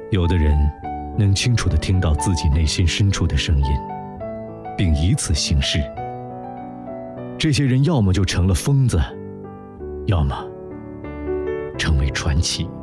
有的人能清楚地听到自己内心深处的声音，并以此行事。这些人要么就成了疯子，要么成为传奇。